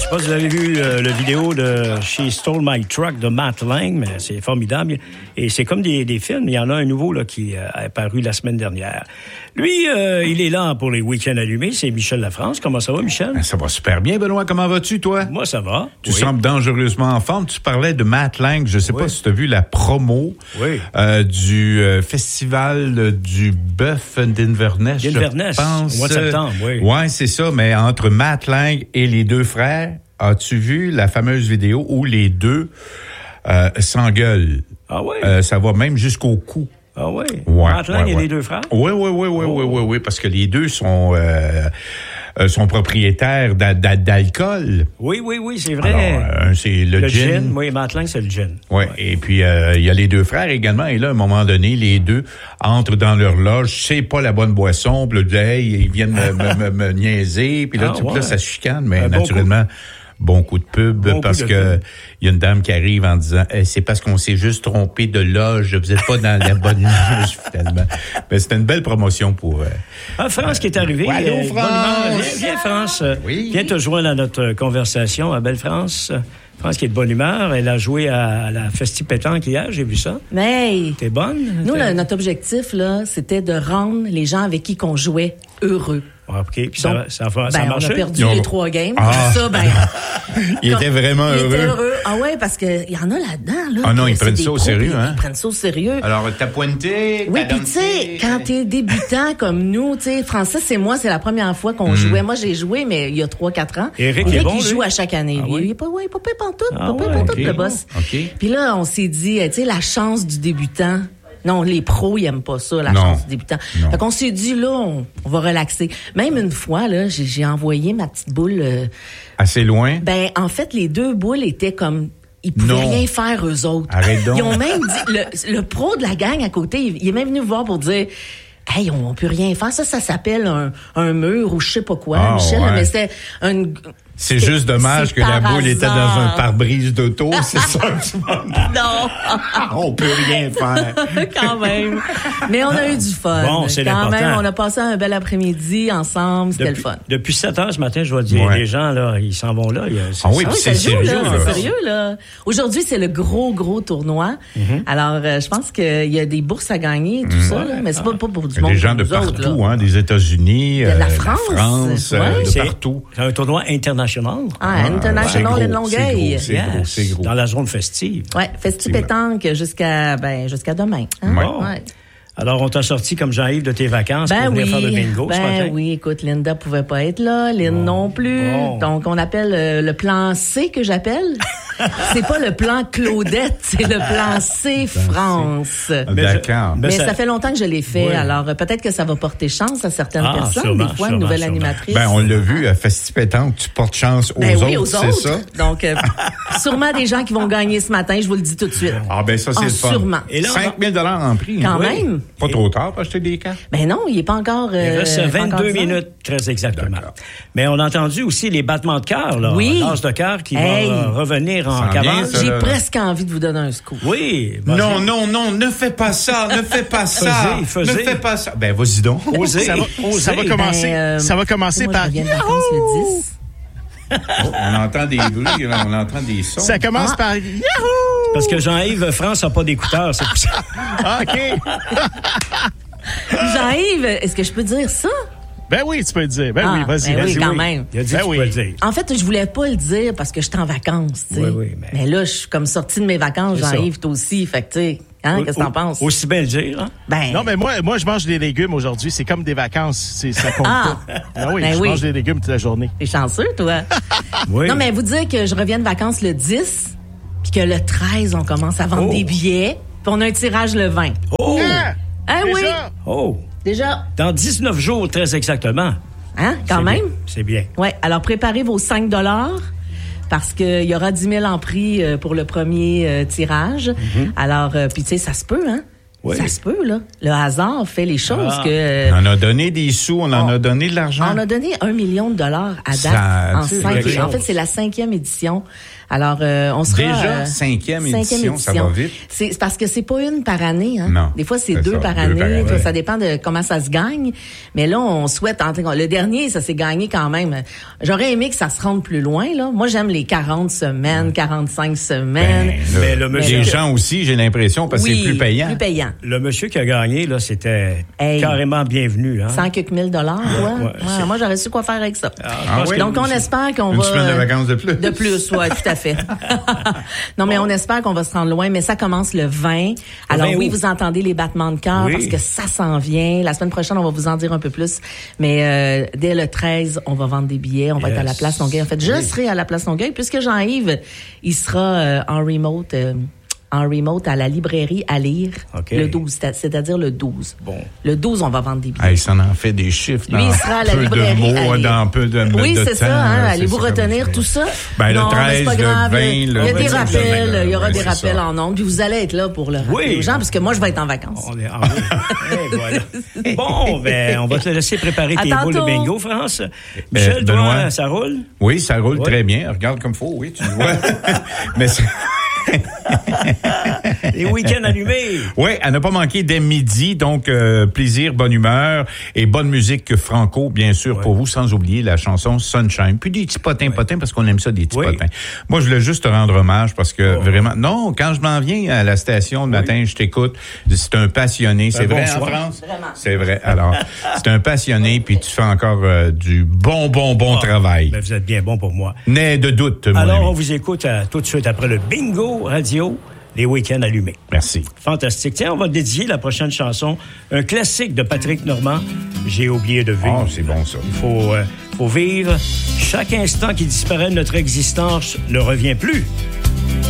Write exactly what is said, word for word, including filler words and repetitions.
sais pas si vous avez vu euh, la vidéo de She Stole My Truck de Matt Lang, mais c'est formidable. Et c'est comme des, des films. Il y en a un nouveau là qui euh, a apparu la semaine dernière. Lui, euh, il est là pour les week-ends allumés. C'est Michel Lafrance. Comment ça va, Michel? Ben, ça va super bien, Benoît. Comment vas-tu, toi? Moi, ça va. Tu oui. sembles dangereusement en forme. Tu parlais de Matt Lang. Je sais oui. pas si tu as vu la promo oui. euh, du euh, festival du bœuf d'Inverness. D'Inverness, je pense. au mois de septembre, oui. Ouais, c'est ça. Mais entre Matt Lang et les deux frères, as-tu vu la fameuse vidéo où les deux euh, s'engueulent? Ah oui? Euh, ça va même jusqu'au cou. Ah oui? Ouais, Matt Lang ouais, et ouais. les deux frères? Oui, oui, oui, oui, oh. oui, oui, oui, parce que les deux sont euh, euh, sont propriétaires d'a- d'a- d'alcool. Oui, oui, oui, c'est vrai. Alors, euh, c'est le, le gin. gin. Oui, Matt Lang, c'est le gin. Ouais. ouais. Et puis euh, il y a les deux frères également. Et là, à un moment donné, les deux entrent dans leur loge. C'est pas la bonne boisson. Puis là, hey, ils viennent me, me, me, me niaiser. Puis là, ah, tout, ouais. là, ça se chicane. Mais Un naturellement. Bon Bon coup de pub, bon parce de que pub. il y a une dame qui arrive en disant eh, c'est parce qu'on s'est juste trompé de loge, vous êtes pas dans la bonne loge finalement. Mais c'était une belle promotion pour. Euh, ah, France euh, qui est arrivé. Ouais, allô, euh, France. Viens, viens, France. Oui. Viens te joindre à notre conversation à Belle France. France qui est de bonne humeur. Elle a joué à la Festi Pétanque hier, j'ai vu ça. Mais t'es bonne. Nous, t'es... là, notre objectif là, c'était de rendre les gens avec qui qu'on jouait heureux. Ah, OK. Puis ça, Donc, ça, ça, ben, ça a marché? on a perdu ont... les trois games. Ah. Ça, ben, il était vraiment il heureux. était heureux. Ah ouais, parce que il y en a là-dedans. Là, ah non, ils prennent ça pros, au sérieux. Hein? Ils prennent ça au sérieux. Alors, t'as pointé. Oui, puis tu sais, quand t'es débutant comme nous, tu sais, Francis et moi, c'est la première fois qu'on mm. jouait. Moi, j'ai joué, mais il y a trois quatre ans. Éric est bon, il lui? joue à chaque année. Ah, lui. oui? Il est pas, ouais, il est pas pire pantoute, ah, pas pire ouais, pantoute, okay. le boss. Okay. Puis là, on s'est dit, tu sais, la chance du débutant. Non, les pros, ils aiment pas ça, la non. chance du débutant. Non. Fait qu'on s'est dit, là, on, on va relaxer. Même une fois, là, j'ai, j'ai envoyé ma petite boule... Euh, assez loin? Ben, en fait, les deux boules étaient comme... Ils pouvaient non. rien faire, eux autres. Arrête donc. Ils ont même dit... Le, le pro de la gang à côté, il, il est même venu me voir pour dire... Hey, on, on peut rien faire. Ça, ça s'appelle un, un mur ou je sais pas quoi, ah, Michel. Ouais. Mais c'était un... C'est juste dommage c'est que la boule hasard. était dans un pare-brise d'auto, c'est ça. Non. On peut rien faire. Quand même. Mais on a eu du fun. Bon, c'est Quand l'important. même, on a passé un bel après-midi ensemble. C'était depuis, le fun. Depuis sept heures ce matin, je dois dire, ouais. les gens, là, ils s'en vont là. Il y a, ah oui, ah oui c'est sérieux, là. là. C'est sérieux, là. Aujourd'hui, c'est le gros, gros tournoi. Mm-hmm. Alors, euh, je pense qu'il y a des bourses à gagner et tout mm-hmm. ça, là, mais c'est pas, pas pour du monde. Des gens de partout, autres, hein, des États-Unis, de la euh, France, la France ouais. euh, de c'est, partout. C'est un tournoi international. Ah, international de Longueuil. C'est gros, c'est gros. Dans la zone festive. Ouais, Festi Pétanque jusqu'à, ben, jusqu'à demain. Hein? Bon. Ouais. Alors, on t'a sorti comme Jean-Yves de tes vacances ben pour venir oui, faire le bingo ben ce matin. oui, écoute, Linda pouvait pas être là, Lynn bon. non plus. Bon. Donc, on appelle euh, le plan C que j'appelle. C'est pas le plan Claudette, c'est le plan C France. Mais D'accord. Je, mais, mais ça... ça fait longtemps que je l'ai fait, oui. alors euh, peut-être que ça va porter chance à certaines ah, personnes, sûrement, des fois, sûrement, une nouvelle sûrement. animatrice. Ben, on l'a vu à Festi Pétanque, tu portes chance aux ben autres, oui, aux c'est autres. ça? Donc, euh, sûrement des gens qui vont gagner ce matin, je vous le dis tout de suite. Ah ben ça, c'est ah, le fun. Sûrement. Et là, cinq mille dollars en prix. Quand oui. même. Pas trop tard pour acheter des cartes? Ben non, il est pas encore... Euh, il reste vingt-deux minutes, très exactement. D'accord. Mais on a entendu aussi les battements de cœur, là. Oui. L'as de cœur qui hey. va revenir en ça cavale. J'ai là, presque envie de vous donner un scoop. Oui. Vas-y. Non, non, non, ne fais pas ça, ne fais pas ça. Faisez, faisez. Ne fais pas ça. Ben, vas-y donc. Osez. Ça va, Osez. ça va commencer, ben, euh, ça va commencer moi, par... Je reviens de vacances le dix. Oh, on entend des bruits, on entend des sons. Ça commence ah. par Yahoo! Parce que Jean-Yves France n'a pas d'écouteurs, c'est pour ça. OK. Jean-Yves, est-ce que je peux dire ça? Ben oui, tu peux le dire. Ben ah, oui, vas-y. Ben vas-y, oui, quand oui. même. Il a dit ben que oui. tu peux le dire. En fait, je voulais pas le dire parce que j'étais en vacances, tu sais. Oui, oui, mais... mais là, je suis comme sortie de mes vacances, c'est Jean-Yves, toi aussi. Fait que, tu sais, hein, qu'est-ce que t'en penses? Aussi bien le dire, hein? Ben... Non, mais moi, moi, je mange des légumes aujourd'hui. C'est comme des vacances. C'est, ça compte ah. pas. Ben oui, ben je oui. mange des légumes toute la journée. T'es chanceux, toi. Oui. Non, mais vous dire que je reviens de vacances le dix, puis que le treize, on commence à vendre oh. des billets, puis on a un tirage le vingt. Oh! Ah, ah oui! Oh! Déjà. Dans dix-neuf jours, très exactement. Hein, quand c'est même? Bien. C'est bien. Oui, alors préparez vos cinq dollars parce qu'il y aura dix mille en prix pour le premier euh, tirage. Mm-hmm. Alors, euh, puis tu sais, ça se peut, hein? Oui. Ça se peut, là. Le hasard fait les choses ah. que... Euh, on en a donné des sous, on, on en a donné de l'argent. On a donné un million de dollars à date ça, en cinq. en fait, c'est la cinquième édition. Alors, euh, on sera... Déjà, euh, cinquième, cinquième édition, édition, ça va vite. C'est, c'est parce que c'est pas une par année. Hein? Non. Des fois, c'est, c'est deux ça, par deux année. par année. Ça, ça dépend de comment ça se gagne. Mais là, on souhaite... Le dernier, ça s'est gagné quand même. J'aurais aimé que ça se rende plus loin. Là. Moi, j'aime les quarante semaines, quarante-cinq semaines. Ben, Mais le monsieur... Les gens aussi, j'ai l'impression, parce que oui, c'est plus payant. plus payant. Le monsieur qui a gagné, là, c'était Hey. carrément bienvenu. Hein? cent quelques mille dollars, ouais. ouais, ouais, c'est... moi, j'aurais su quoi faire avec ça. Ah, Ah oui? Donc, on espère qu'on Une va... semaine de vacances de plus. De plus, ouais, tout à fait. non, mais on espère qu'on va se rendre loin, mais ça commence le vingt. Alors vingt oui, août. vous entendez les battements de cœur Oui. parce que ça s'en vient. La semaine prochaine, on va vous en dire un peu plus. Mais euh, dès le treize, on va vendre des billets. On va Yes. être à la Place Longueuil. En fait, je Oui. serai à la Place Longueuil puisque Jean-Yves, il sera euh, en remote... euh, en remote à la librairie à lire OK. le douze, c'est- c'est-à-dire le douze. Bon. Le douze, on va vendre des billets. Hey, ça en fait des chiffres Lui, dans il sera à la peu de librairie mots, à lire. dans peu de, Oui, de c'est temps. ça. Hein? là, Allez-vous c'est ça retenir comme tout ça. ça? Ben, le non, mais c'est pas treize, le grave. vingt, Il y le a des vingt-six, le rappels, vingt-neuf, il y aura ouais, des c'est rappels ça. en ondes. Puis vous allez être là pour le rappeler Oui. aux gens, parce que moi, je vais être en vacances. On est en Et voilà. Bon, ben, on va te laisser préparer tes À boules de tantôt. bingo, France. Michel, Benoît. toi, ça roule? Oui, ça roule Oui. très bien. Regarde comme faut, oui, tu le vois. Mais c'est- Les week-ends allumés. Oui, à ne pas manquer dès midi, donc euh, plaisir, bonne humeur et bonne musique franco, bien sûr, Ouais. pour vous, sans oublier la chanson Sunshine. Puis des petits potins, potins, parce qu'on aime ça, des petits Oui. potins. Moi, je voulais juste te rendre hommage parce que Oh. vraiment... Non, quand je m'en viens à la station le matin, je t'écoute, c'est un passionné. C'est Ben, vrai, bonsoir. en France? Vraiment. C'est vrai. Alors, c'est un passionné, puis tu fais encore euh, du bon, bon, bon Ah, travail. ben, vous êtes bien bon pour moi. N'aie de doute, mon Alors, on ami. vous écoute euh, tout de suite après le bingo radio, les week-ends allumés. Merci. Fantastique. Tiens, on va dédier la prochaine chanson, un classique de Patrick Normand, J'ai oublié de vivre. Oh, c'est bon, ça. Il faut, euh, faut vivre. Chaque instant qui disparaît de notre existence ne revient plus.